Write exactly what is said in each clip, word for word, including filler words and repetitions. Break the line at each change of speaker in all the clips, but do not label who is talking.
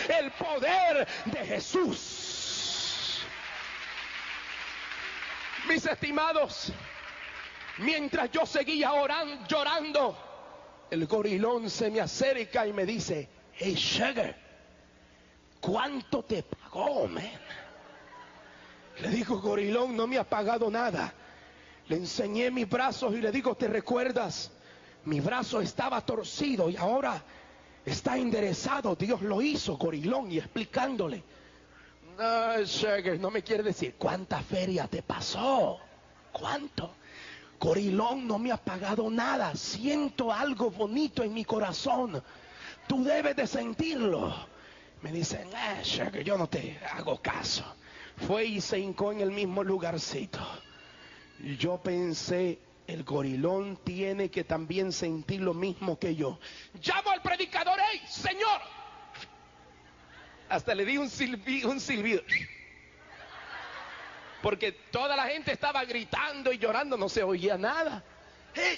el poder de Jesús. Mis estimados, mientras yo seguía orando, llorando, el gorilón se me acerca y me dice: hey Sugar, ¿cuánto te pagó, man? Le digo: gorilón, no me ha pagado nada. Le enseñé mis brazos y le digo: ¿te recuerdas? Mi brazo estaba torcido y ahora está enderezado. Dios lo hizo, gorilón. Y explicándole: no, Sugar, no me quiere decir cuánta feria te pasó. ¿Cuánto? Gorilón, no me ha pagado nada. Siento algo bonito en mi corazón. Tú debes de sentirlo. Me dicen: eh, Sugar, yo no te hago caso. Fue y se hincó en el mismo lugarcito. Y yo pensé: el gorilón tiene que también sentir lo mismo que yo. Llamo al predicador: ¡hey, señor! Hasta le di un silbido, un silbido. Porque toda la gente estaba gritando y llorando, no se oía nada. ¡Hey!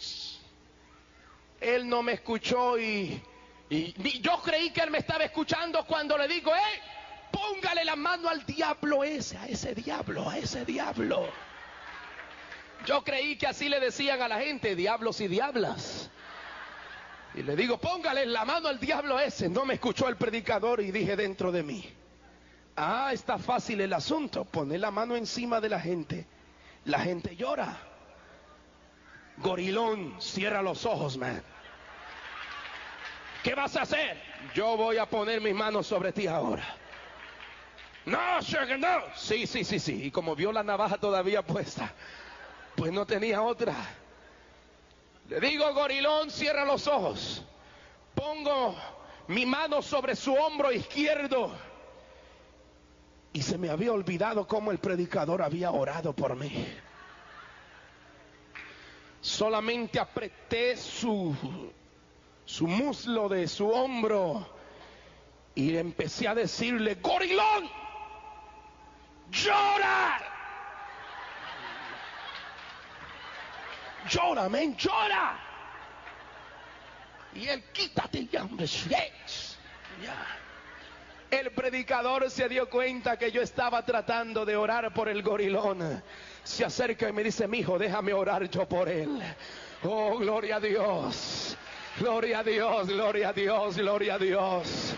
Él no me escuchó y, y, y yo creí que él me estaba escuchando cuando le digo: ¡hey! Póngale la mano al diablo ese, a ese diablo, a ese diablo. Yo creí que así le decían a la gente: diablos y diablas. Y le digo: póngale la mano al diablo ese. No me escuchó el predicador y dije dentro de mí: ah, está fácil el asunto. Poner la mano encima de la gente. La gente llora. Gorilón, cierra los ojos, man. ¿Qué vas a hacer? Yo voy a poner mis manos sobre ti ahora. No, Sugar, no. Sí, sí, sí, sí. Y como vio la navaja todavía puesta, pues no tenía otra. Le digo: gorilón, cierra los ojos. Pongo mi mano sobre su hombro izquierdo. Y se me había olvidado cómo el predicador había orado por mí. Solamente apreté su, su muslo de su hombro y empecé a decirle: gorilón, llora. Llora, men, llora. Y él: quítate ya, hombre. Ya. El predicador se dio cuenta que yo estaba tratando de orar por el gorilón. Se acerca y me dice: mijo, déjame orar yo por él. Oh, gloria a Dios. Gloria a Dios, gloria a Dios, gloria a Dios.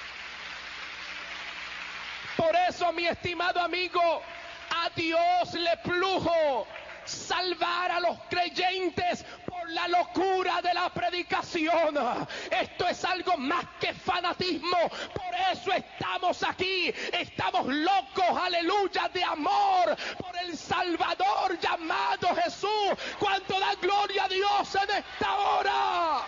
Por eso, mi estimado amigo, a Dios le plujo salvar a los creyentes por la locura de la predicación. Esto es algo más que fanatismo. Por eso estamos aquí. Estamos locos, aleluya, de amor por el Salvador llamado Jesús. ¿Cuánto da gloria a Dios en esta hora?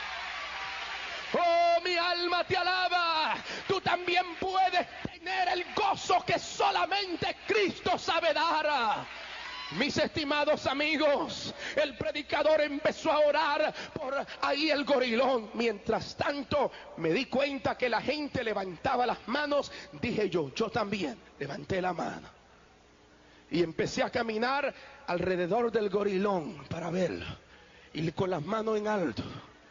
Oh, mi alma te alaba. Tú también puedes tener el gozo que solamente Cristo sabe dar. Mis estimados amigos, el predicador empezó a orar por ahí el gorilón. Mientras tanto, me di cuenta que la gente levantaba las manos. Dije yo, yo también levanté la mano. Y empecé a caminar alrededor del gorilón para verlo. Y con las manos en alto.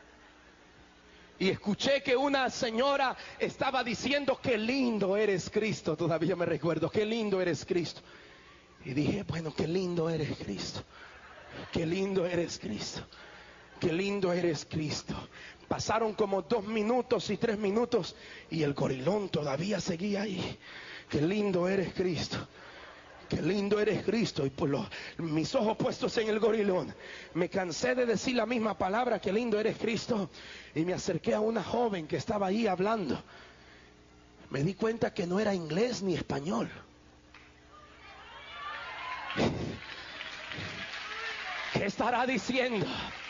Y escuché que una señora estaba diciendo: qué lindo eres, Cristo. Todavía me recuerdo: qué lindo eres, Cristo. Y dije: bueno, qué lindo eres, Cristo. Qué lindo eres, Cristo. Qué lindo eres, Cristo. Pasaron como dos minutos y tres minutos y el gorilón todavía seguía ahí. Qué lindo eres, Cristo. Qué lindo eres, Cristo. Y por los, mis ojos puestos en el gorilón, me cansé de decir la misma palabra: qué lindo eres, Cristo. Y me acerqué a una joven que estaba ahí hablando. Me di cuenta que no era inglés ni español. ¿Qué estará diciendo?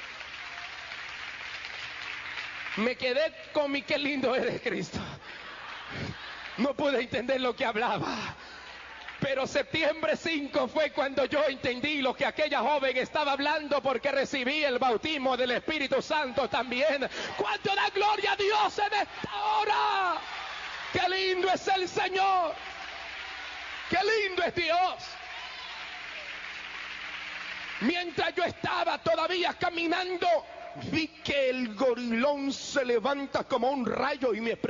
Me quedé con mi: qué lindo eres, Cristo. No pude entender lo que hablaba. Pero septiembre cinco fue cuando yo entendí lo que aquella joven estaba hablando, porque recibí el bautismo del Espíritu Santo también. ¿Cuánto da gloria a Dios en esta hora? ¡Qué lindo es el Señor! ¡Qué lindo es Dios! Mientras yo estaba todavía caminando, vi que el gorilón se levanta como un rayo y me